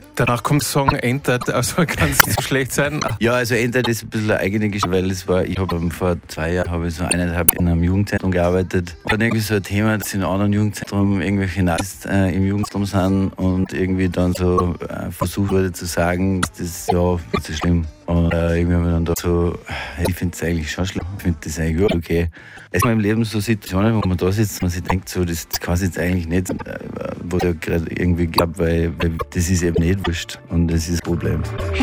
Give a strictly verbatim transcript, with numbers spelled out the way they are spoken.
Danach kommt Song Entered, also kann es nicht so schlecht sein. Ja, also Entered ist ein bisschen eine eigene Geschichte, weil es war, ich habe vor zwei Jahren habe ich so eineinhalb in einem Jugendzentrum gearbeitet. Und dann irgendwie so ein Thema, dass in einem anderen Jugendzentrum irgendwelche Nazis äh, im Jugendzentrum sind und irgendwie dann so äh, versucht wurde zu sagen, das ist ja nicht so schlimm. Und äh, irgendwie haben wir dann da so, ich finde es eigentlich schon schlimm, ich finde das eigentlich gut, okay. Es gibt im Leben so Situationen, wo man da sitzt und man sich denkt, so, das, das kann es jetzt eigentlich nicht, äh, wo ich gerade irgendwie glaube, weil, weil das ist eben nicht wurscht und das ist das Problem.